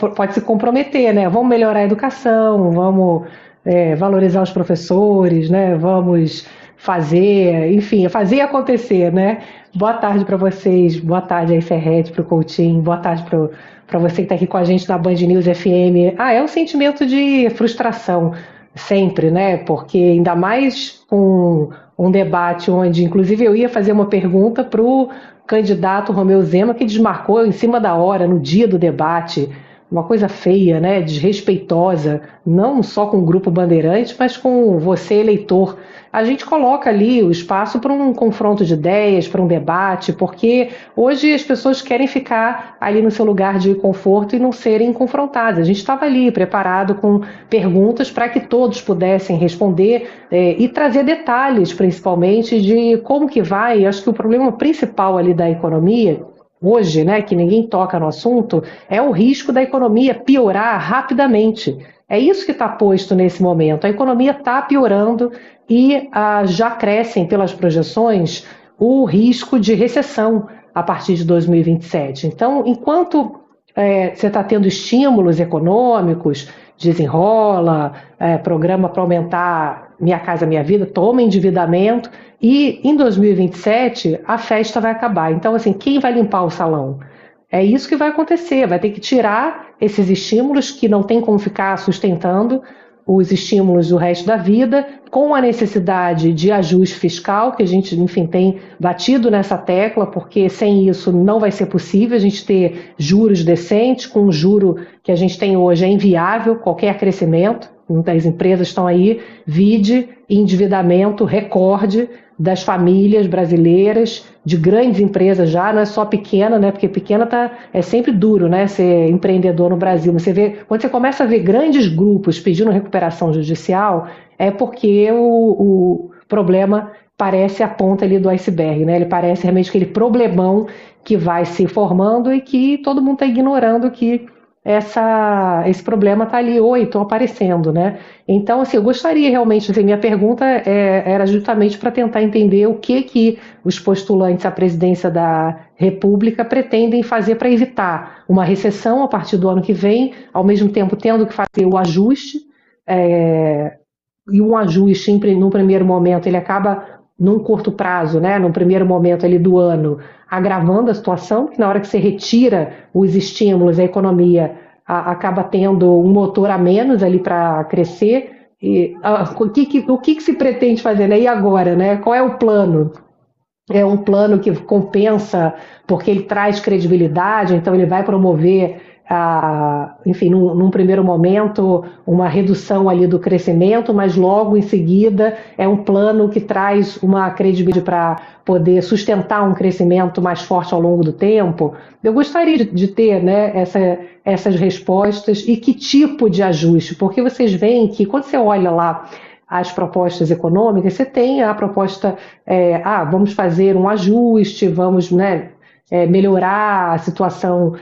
pode se comprometer, né? Vamos melhorar a educação, vamos valorizar os professores, né? Vamos fazer, enfim, fazer acontecer, né? Boa tarde para vocês, boa tarde aí, Ferretti, para o Coutinho, boa tarde para você que está aqui com a gente na Band News FM. É um sentimento de frustração sempre, né? Porque ainda mais com um debate onde, inclusive, eu ia fazer uma pergunta para o candidato Romeu Zema, que desmarcou em cima da hora, no dia do debate, uma coisa feia, né? Desrespeitosa, não só com o Grupo Bandeirante, mas com você, eleitor. A gente coloca ali o espaço para um confronto de ideias, para um debate, porque hoje as pessoas querem ficar ali no seu lugar de conforto e não serem confrontadas. A gente estava ali preparado com perguntas para que todos pudessem responder e trazer detalhes, principalmente, de como que vai. Acho que o problema principal ali da economia hoje, né, que ninguém toca no assunto, é o risco da economia piorar rapidamente. É isso que está posto nesse momento. A economia está piorando e já crescem pelas projeções o risco de recessão a partir de 2027. Então, enquanto você está tendo estímulos econômicos, desenrola, programa para aumentar Minha Casa Minha Vida, toma endividamento, e em 2027 a festa vai acabar. Então, assim, quem vai limpar o salão? É isso que vai acontecer, vai ter que tirar esses estímulos que não tem como ficar sustentando os estímulos do resto da vida, com a necessidade de ajuste fiscal, que a gente, enfim, tem batido nessa tecla, porque sem isso não vai ser possível a gente ter juros decentes. Com o juro que a gente tem hoje é inviável qualquer crescimento. As empresas estão aí, vide endividamento recorde das famílias brasileiras, de grandes empresas já, não é só pequena, né? Porque pequena é sempre duro, né? Ser empreendedor no Brasil. Você vê, quando você começa a ver grandes grupos pedindo recuperação judicial, é porque o problema parece a ponta ali do iceberg, né? Ele parece realmente aquele problemão que vai se formando e que todo mundo está ignorando que esse problema está ali, estão aparecendo, né? Então, assim, eu gostaria realmente, assim, minha pergunta era justamente para tentar entender o que os postulantes à presidência da República pretendem fazer para evitar uma recessão a partir do ano que vem, ao mesmo tempo tendo que fazer o ajuste, e um ajuste, num primeiro momento, ele acaba num curto prazo, né, num primeiro momento ali do ano, agravando a situação, que na hora que você retira os estímulos, a economia acaba tendo um motor a menos ali para crescer. E, o que se pretende fazer, né? E agora, né? Qual é o plano? É um plano que compensa, porque ele traz credibilidade, então ele vai promover, enfim, num primeiro momento, uma redução ali do crescimento, mas logo em seguida é um plano que traz uma credibilidade para poder sustentar um crescimento mais forte ao longo do tempo. Eu gostaria de ter, né, essas respostas e que tipo de ajuste, porque vocês veem que quando você olha lá as propostas econômicas, você tem a proposta, vamos fazer um ajuste, vamos, né, melhorar a situação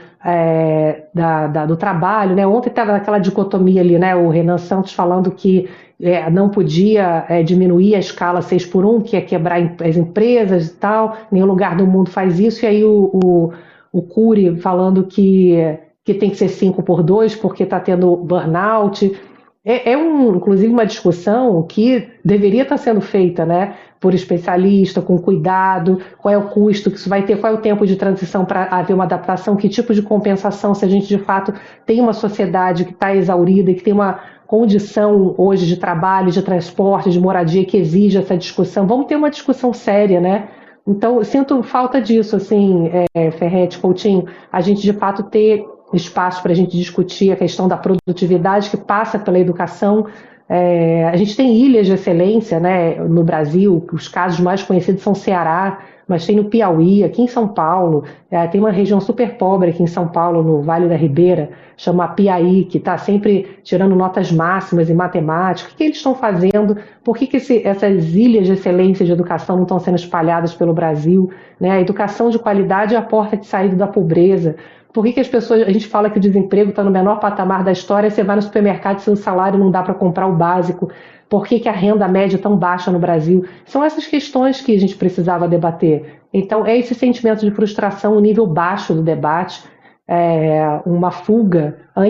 do trabalho, né? Ontem estava aquela dicotomia ali, né? O Renan Santos falando que não podia diminuir a escala 6 por 1, que ia quebrar as empresas e tal, nenhum lugar do mundo faz isso, e aí o Cury falando que tem que ser 5 por 2 porque está tendo burnout. Inclusive, uma discussão que deveria estar sendo feita, né, por especialista, com cuidado, qual é o custo que isso vai ter, qual é o tempo de transição para haver uma adaptação, que tipo de compensação, se a gente de fato tem uma sociedade que está exaurida e que tem uma condição hoje de trabalho, de transporte, de moradia que exige essa discussão. Vamos ter uma discussão séria, né? Então, eu sinto falta disso, assim, Ferretti, Coutinho, a gente de fato ter espaço para a gente discutir a questão da produtividade que passa pela educação. A gente tem ilhas de excelência, né, no Brasil, os casos mais conhecidos são Ceará, mas tem no Piauí, aqui em São Paulo, tem uma região super pobre aqui em São Paulo, no Vale da Ribeira, chama Piaí, que está sempre tirando notas máximas em matemática. O que eles estão fazendo? Por que essas ilhas de excelência de educação não estão sendo espalhadas pelo Brasil? Né? A educação de qualidade é a porta de saída da pobreza. Por que as pessoas, a gente fala que o desemprego está no menor patamar da história, você vai no supermercado e seu salário não dá para comprar o básico? Por que a renda média é tão baixa no Brasil? São essas questões que a gente precisava debater. Então, é esse sentimento de frustração, o nível baixo do debate, uma fuga